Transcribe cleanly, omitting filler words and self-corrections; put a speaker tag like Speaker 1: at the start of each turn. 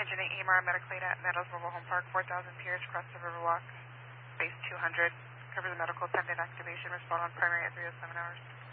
Speaker 1: Engine 8 EMR, medically at Meadows Mobile Home Park, 4000 Piers, across the Riverwalk, base 200. Cover the medical attendant activation, respond on primary at 307 hours.